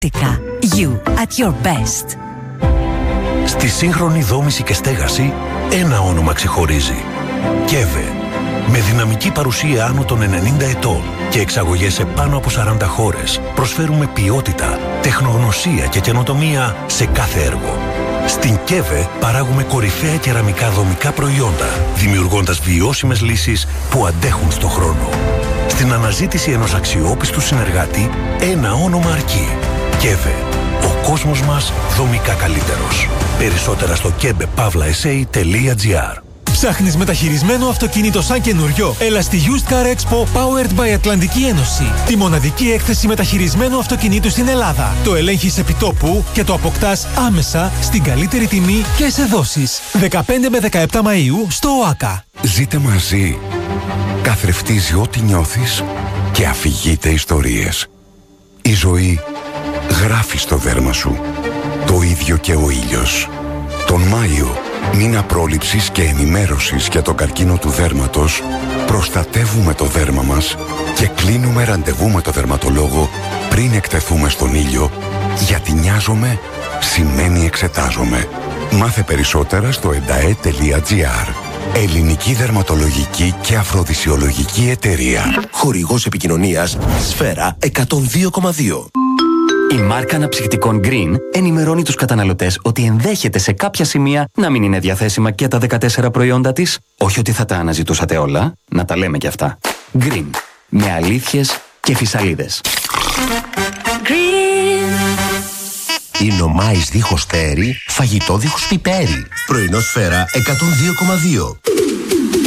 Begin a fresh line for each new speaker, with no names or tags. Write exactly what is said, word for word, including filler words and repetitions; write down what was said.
Ορθοπαιδευτικά. You at your best.
Στη σύγχρονη δόμηση και στέγαση, ένα όνομα ξεχωρίζει. κέβε. Με δυναμική παρουσία άνω των ενενήντα ετών και εξαγωγές σε πάνω από σαράντα χώρες, προσφέρουμε ποιότητα, τεχνογνωσία και καινοτομία σε κάθε έργο. Στην κέβε παράγουμε κορυφαία κεραμικά δομικά προϊόντα, δημιουργώντας βιώσιμες λύσεις που αντέχουν στο χρόνο. Στην αναζήτηση ενός αξιόπιστου συνεργάτη, ένα όνομα αρκεί. κέβε. Ο κόσμος μας δομικά καλύτερος. Περισσότερα στο κέβε παύλα ες έι τελεία τζι άρ.
Ψάχνεις μεταχειρισμένο αυτοκίνητο σαν καινούριο? Έλα στη Used Car Expo Powered by Ατλαντική Ένωση. Τη μοναδική έκθεση μεταχειρισμένου αυτοκινήτου στην Ελλάδα. Το ελέγχεις επιτόπου και το αποκτάς άμεσα στην καλύτερη τιμή και σε δόσεις. δεκαπέντε με δεκαεπτά Μαΐου στο ΟΑΚΑ.
Ζείτε μαζί. Καθρεφτίζει ό,τι νιώθεις και αφηγείται ιστορίες. Η ζωή γράφει στο δέρμα σου. Το ίδιο και ο ήλιος. Τον Μάιο, μήνα πρόληψης και ενημέρωσης για τον καρκίνο του δέρματος, προστατεύουμε το δέρμα μας και κλείνουμε ραντεβού με το δερματολόγο πριν εκτεθούμε στον ήλιο, γιατί νοιάζομαι σημαίνει εξετάζομαι. Μάθε περισσότερα στο εντα ε τελεία τζι άρ. Ελληνική Δερματολογική και Αφροδισιολογική Εταιρεία.
Χορηγός επικοινωνίας Σφαίρα εκατόν δύο κόμμα δύο.
Η μάρκα αναψυκτικών Green ενημερώνει τους καταναλωτές ότι ενδέχεται σε κάποια σημεία να μην είναι διαθέσιμα και τα δεκατέσσερα προϊόντα της. Όχι ότι θα τα αναζητούσατε όλα, να τα λέμε και αυτά. Green. Με αλήθειες και φυσαλίδες.
Green. Είναι ο Μάης δίχως τέρι, φαγητό δίχως πιπέρι. Πρωινό Σφαίρα εκατόν δύο κόμμα δύο.